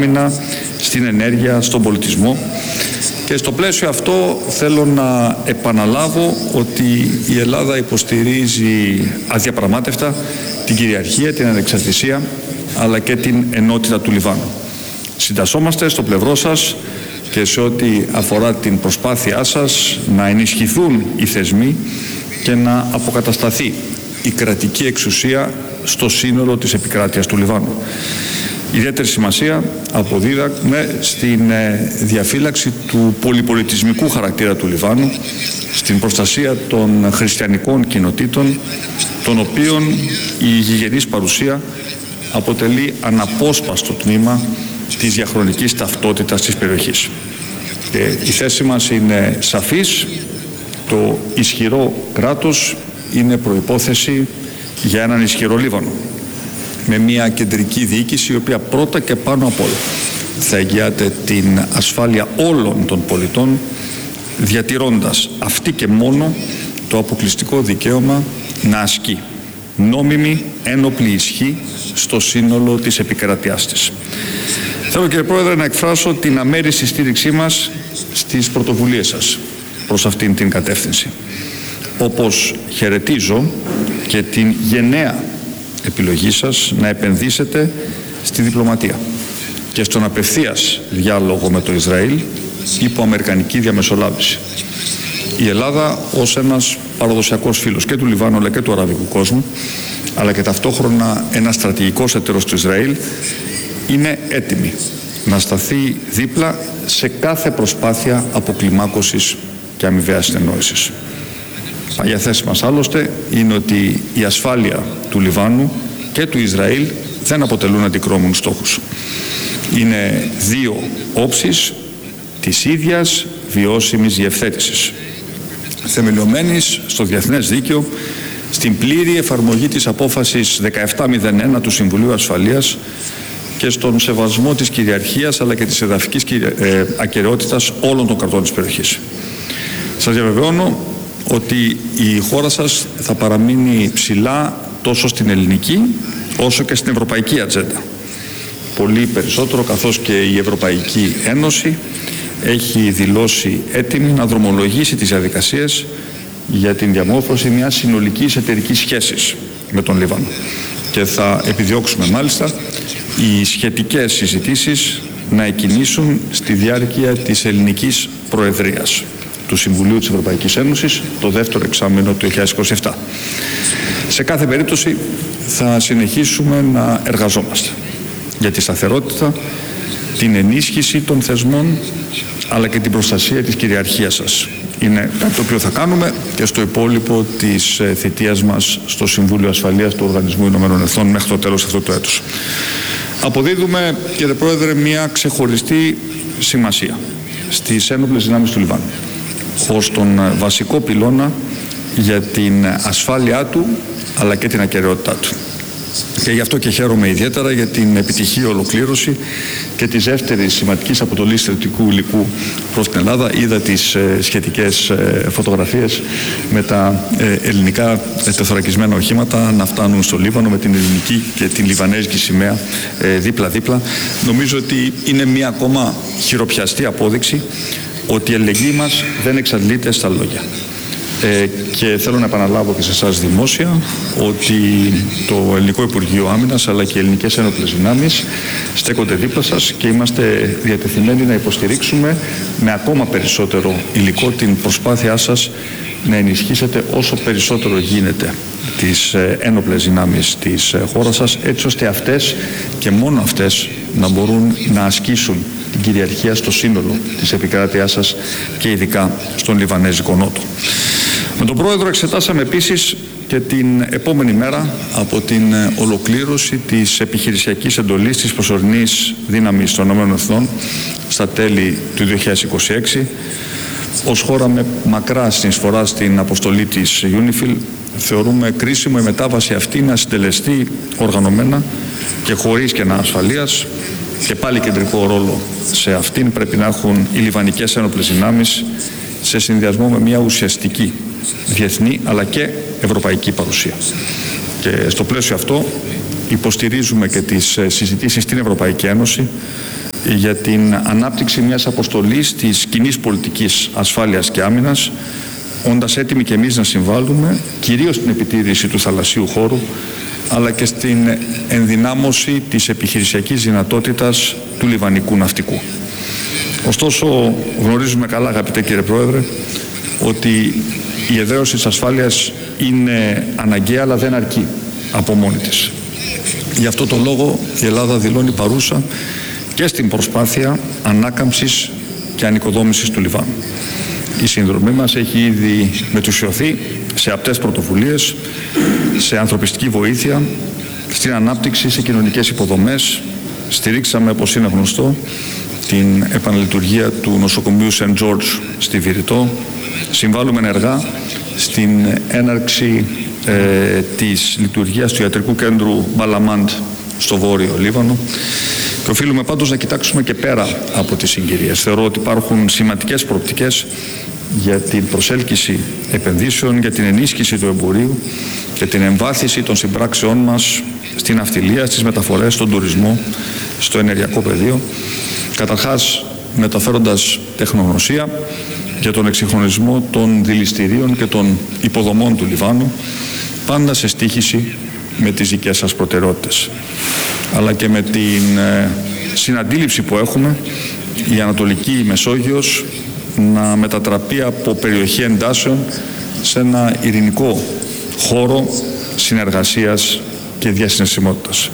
άμυνα, στην ενέργεια, στον πολιτισμό. Και στο πλαίσιο αυτό θέλω να επαναλάβω ότι η Ελλάδα υποστηρίζει αδιαπραγμάτευτα την κυριαρχία, την ανεξαρτησία αλλά και την ενότητα του Λιβάνου. Συντασσόμαστε στο πλευρό σας και σε ό,τι αφορά την προσπάθειά σας να ενισχυθούν οι θεσμοί και να αποκατασταθεί η κρατική εξουσία στο σύνολο της επικράτειας του Λιβάνου. Ιδιαίτερη σημασία αποδίδαμε στην διαφύλαξη του πολυπολιτισμικού χαρακτήρα του Λιβάνου, στην προστασία των χριστιανικών κοινοτήτων, των οποίων η γηγενής παρουσία αποτελεί αναπόσπαστο τμήμα της διαχρονικής ταυτότητας της περιοχής. Η θέση μας είναι σαφής. Το ισχυρό κράτος είναι προϋπόθεση για έναν ισχυρό Λίβανο, με μια κεντρική διοίκηση η οποία πρώτα και πάνω απ' όλα θα εγγυάται την ασφάλεια όλων των πολιτών, διατηρώντας αυτή και μόνο το αποκλειστικό δικαίωμα να ασκεί νόμιμη ένοπλη ισχύ στο σύνολο της επικρατείας της. Θέλω, κύριε Πρόεδρε, να εκφράσω την αμέριστη στήριξή μας στις πρωτοβουλίες σας προς αυτήν την κατεύθυνση. Όπως χαιρετίζω και την γενναία επιλογή σας να επενδύσετε στη διπλωματία και στον απευθείας διάλογο με το Ισραήλ υπό αμερικανική διαμεσολάβηση. Η Ελλάδα ως ένας παραδοσιακός φίλος και του Λιβάνου αλλά και του αραβικού κόσμου, αλλά και ταυτόχρονα ένας στρατηγικός εταίρος του Ισραήλ, είναι έτοιμη να σταθεί δίπλα σε κάθε προσπάθεια αποκλιμάκωσης και αμοιβαίας συνεννόησης. Παλιά θέση μας άλλωστε είναι ότι η ασφάλεια του Λιβάνου και του Ισραήλ δεν αποτελούν αντικρώμενους στόχους. Είναι δύο όψεις της ίδιας βιώσιμης διευθέτησης, θεμελιωμένης στο διεθνές δίκαιο, στην πλήρη εφαρμογή της απόφασης 1701 του Συμβουλίου Ασφαλείας και στον σεβασμό της κυριαρχίας αλλά και της εδαφικής ακεραιότητας όλων των κρατών της περιοχής. Σας διαβεβαιώνω ότι η χώρα σας θα παραμείνει ψηλά τόσο στην ελληνική όσο και στην ευρωπαϊκή ατζέντα. Πολύ περισσότερο, καθώς και η Ευρωπαϊκή Ένωση έχει δηλώσει έτοιμη να δρομολογήσει τις διαδικασίες για την διαμόρφωση μιας συνολικής εταιρικής σχέσης με τον Λίβανο. Και θα επιδιώξουμε μάλιστα οι σχετικές συζητήσεις να εκκινήσουν στη διάρκεια της ελληνικής προεδρίας του Συμβουλίου της Ευρωπαϊκής Ένωσης το δεύτερο εξάμηνο του 2027. Σε κάθε περίπτωση θα συνεχίσουμε να εργαζόμαστε για τη σταθερότητα, την ενίσχυση των θεσμών αλλά και την προστασία της κυριαρχίας σας. Είναι κάτι το οποίο θα κάνουμε και στο υπόλοιπο της θητείας μας στο Συμβούλιο Ασφαλείας του Οργανισμού Ηνωμένων Εθνών μέχρι το τέλος αυτού του έτους. Αποδίδουμε, κύριε Πρόεδρε, μια ξεχωριστή σημασία στις ένοπλες δυνάμεις του Λιβάνου ως τον βασικό πυλώνα για την ασφάλειά του αλλά και την ακεραιότητά του. Και γι' αυτό και χαίρομαι ιδιαίτερα για την επιτυχή ολοκλήρωση και της δεύτερης σημαντικής αποτολής στρατιωτικού υλικού προς την Ελλάδα. Είδα τις σχετικές φωτογραφίες με τα ελληνικά τεθωρακισμένα οχήματα να φτάνουν στο Λίβανο με την ελληνική και την λιβανέζικη σημαία δίπλα-δίπλα. Νομίζω ότι είναι μια ακόμα χειροπιαστή απόδειξη ότι η αλληλεγγύη μας δεν εξαντλείται στα λόγια. Και θέλω να επαναλάβω και σε εσάς δημόσια ότι το Ελληνικό Υπουργείο Άμυνας αλλά και οι ελληνικές ένοπλες δυνάμεις στέκονται δίπλα σας και είμαστε διατεθειμένοι να υποστηρίξουμε με ακόμα περισσότερο υλικό την προσπάθειά σας να ενισχύσετε όσο περισσότερο γίνεται τις ένοπλες δυνάμεις της χώρας σας, έτσι ώστε αυτές και μόνο αυτές να μπορούν να ασκήσουν την κυριαρχία στο σύνολο της επικράτειάς σας και ειδικά στον Λιβανέζικο Νότο. Με τον Πρόεδρο εξετάσαμε επίσης και την επόμενη μέρα από την ολοκλήρωση της επιχειρησιακής εντολής της προσωρινής δύναμης των ΗΠΑ στα τέλη του 2026. Ως χώρα με μακρά συνεισφορά στην αποστολή της UNIFIL, θεωρούμε κρίσιμο η μετάβαση αυτή να συντελεστεί οργανωμένα και χωρίς κενά ασφαλείας, και πάλι κεντρικό ρόλο σε αυτήν πρέπει να έχουν οι λιβανικές ένοπλες δυνάμεις σε συνδυασμό με μια ουσιαστική διεθνή αλλά και ευρωπαϊκή παρουσία. Και στο πλαίσιο αυτό υποστηρίζουμε και τις συζητήσεις στην Ευρωπαϊκή Ένωση για την ανάπτυξη μιας αποστολής της κοινής πολιτικής ασφάλειας και άμυνας, όντας έτοιμοι και εμείς να συμβάλλουμε κυρίως στην επιτήρηση του θαλασσίου χώρου, αλλά και στην ενδυνάμωση της επιχειρησιακής δυνατότητας του λιβανικού ναυτικού. Ωστόσο, γνωρίζουμε καλά, αγαπητέ κύριε Πρόεδρε, ότι η εδραίωση της ασφάλειας είναι αναγκαία, αλλά δεν αρκεί από μόνη της. Γι' αυτό το λόγο η Ελλάδα δηλώνει παρούσα και στην προσπάθεια ανάκαμψης και ανοικοδόμησης του Λιβάνου. Η συνδρομή μας έχει ήδη μετουσιωθεί σε απτές πρωτοβουλίες, σε ανθρωπιστική βοήθεια, στην ανάπτυξη, σε κοινωνικές υποδομές. Στηρίξαμε, όπως είναι γνωστό, την επαναλειτουργία του νοσοκομείου St. George στη Βηρητό. Συμβάλλουμε ενεργά στην έναρξη της λειτουργίας του ιατρικού κέντρου Μπαλαμάντ στο Βόρειο Λίβανο. Και οφείλουμε πάντως να κοιτάξουμε και πέρα από τις συγκυρίες. Θεωρώ ότι υπάρχουν σημαντικές προοπτικές για την προσέλκυση επενδύσεων, για την ενίσχυση του εμπορίου και την εμβάθυνση των συμπράξεών μας στην ναυτιλία, στις μεταφορές, στον τουρισμό, στο ενεργειακό πεδίο. Καταρχάς, μεταφέροντας τεχνογνωσία για τον εξυγχρονισμό των δηληστηρίων και των υποδομών του Λιβάνου, πάντα σε στοίχηση με τις δικές σας προτεραιότητες. Αλλά και με την συναντήληψη που έχουμε, η Ανατολική Μεσόγειος να μετατραπεί από περιοχή εντάσεων σε ένα ειρηνικό χώρο συνεργασίας και διασυναισιμότητας.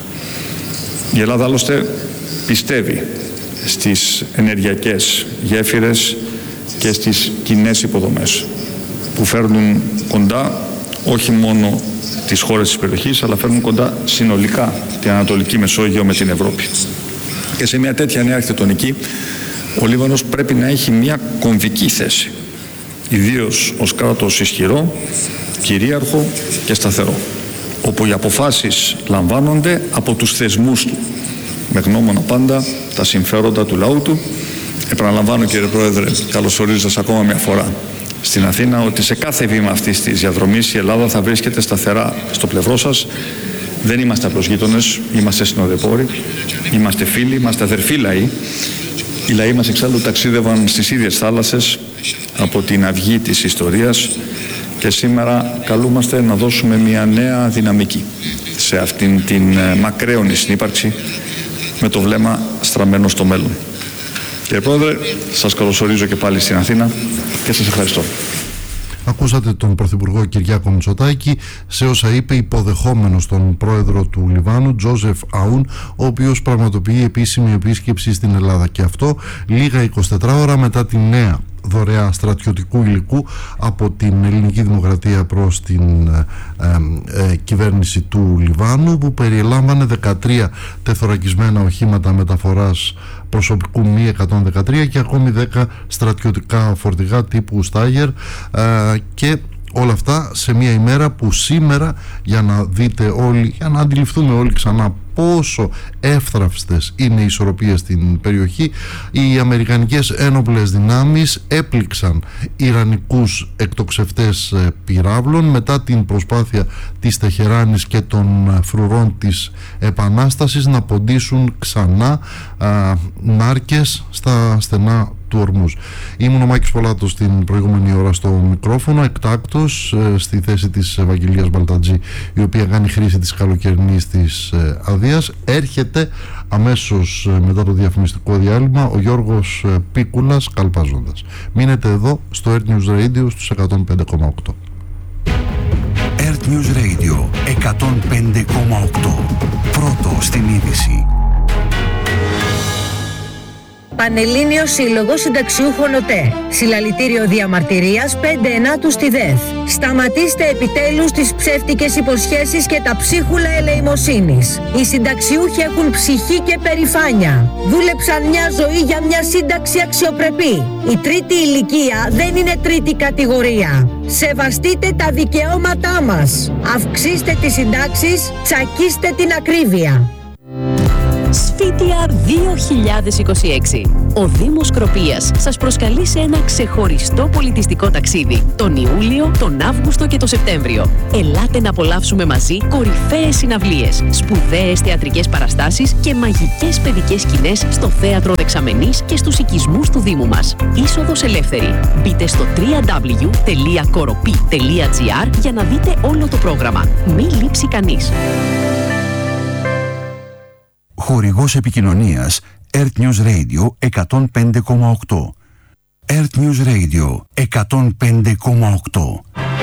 Η Ελλάδα άλλωστε πιστεύει στις ενεργειακές γέφυρες και στις κοινές υποδομές που φέρνουν κοντά όχι μόνο τις χώρες της περιοχής, αλλά φέρνουν κοντά συνολικά την Ανατολική Μεσόγειο με την Ευρώπη. Και σε μια τέτοια νέα αρχιτεκτονική ο Λίβανος πρέπει να έχει μια κομβική θέση, ιδίως ως κράτος ισχυρό, κυρίαρχο και σταθερό, όπου οι αποφάσεις λαμβάνονται από τους θεσμούς του, με γνώμονα πάντα τα συμφέροντα του λαού του. Επαναλαμβάνω, κύριε Πρόεδρε, καλωσορίζοντας ακόμα μια φορά στην Αθήνα, ότι σε κάθε βήμα αυτής της διαδρομής η Ελλάδα θα βρίσκεται σταθερά στο πλευρό σας. Δεν είμαστε απλώς γείτονες, είμαστε συνοδοιπόροι, είμαστε φίλοι, είμαστε αδερφοί λαοί. Οι λαοί μας εξάλλου ταξίδευαν στις ίδιες θάλασσες από την αυγή της ιστορίας και σήμερα καλούμαστε να δώσουμε μια νέα δυναμική σε αυτήν την μακραίωνη συνύπαρξη με το βλέμμα στραμμένο στο μέλλον. Κύριε Πρόεδρε, σας καλωσορίζω και πάλι στην Αθήνα και σας ευχαριστώ. Ακούσατε τον Πρωθυπουργό Κυριάκο Μητσοτάκη σε όσα είπε, υποδεχόμενος τον πρόεδρο του Λιβάνου, Τζόζεφ Αούν, ο οποίος πραγματοποιεί επίσημη επίσκεψη στην Ελλάδα. Και αυτό λίγα 24 ώρα μετά τη νέα δωρεά στρατιωτικού υλικού από την Ελληνική Δημοκρατία προς την κυβέρνηση του Λιβάνου, που περιελάμβανε 13 τεθωρακισμένα οχήματα μεταφοράς προσωπικού μη 113 και ακόμη 10 στρατιωτικά φορτηγά τύπου Στάγερ, και όλα αυτά σε μια ημέρα που σήμερα, για να δείτε όλοι, για να αντιληφθούμε όλοι ξανά πόσο εύθραυστες είναι οι ισορροπίες στην περιοχή, οι αμερικανικές ένοπλες δυνάμεις έπληξαν ιρανικούς εκτοξευτές πυράβλων μετά την προσπάθεια της Τεχεράνης και των φρουρών της Επανάστασης να ποντίσουν ξανά νάρκες στα στενά του Ορμούζ. Ήμουν ο Μάκης Πολάτος την προηγούμενη ώρα στο μικρόφωνο, εκτάκτος στη θέση της Ευαγγελίας Μπαλτατζή, η οποία κάνει χρήση της καλοκαιρινής της αδείας. Έρχεται αμέσως μετά το διαφημιστικό διάλειμμα ο Γιώργος Πίκουλας καλπάζοντας. Μείνετε εδώ στο Earth News Radio στους 105,8. Earth News Radio 105,8. Πρώτο στην είδηση. Πανελλήνιος Σύλλογος Συνταξιούχων ΟΤΕ. Συλλαλητήριο διαμαρτυρίας 5 Ενάτου στη ΔΕΘ. Σταματήστε επιτέλους τις ψεύτικες υποσχέσεις και τα ψίχουλα ελεημοσύνης. Οι συνταξιούχοι έχουν ψυχή και περηφάνεια. Δούλεψαν μια ζωή για μια σύνταξη αξιοπρεπή. Η τρίτη ηλικία δεν είναι τρίτη κατηγορία. Σεβαστείτε τα δικαιώματά μας. Αυξήστε τις συντάξεις, τσακίστε την ακρίβεια. Σφίτια 2026. Ο Δήμος Κροπίας σας προσκαλεί σε ένα ξεχωριστό πολιτιστικό ταξίδι τον Ιούλιο, τον Αύγουστο και τον Σεπτέμβριο. Ελάτε να απολαύσουμε μαζί κορυφαίες συναυλίες, σπουδαίες θεατρικές παραστάσεις και μαγικές παιδικές σκηνές στο Θέατρο Δεξαμενής και στους οικισμούς του Δήμου μας. Είσοδος ελεύθερη. Μπείτε στο www.koropi.gr για να δείτε όλο το πρόγραμμα. Μην λείψει κανείς. Χορηγός επικοινωνίας Earth News Radio 105,8. Earth News Radio 105,8.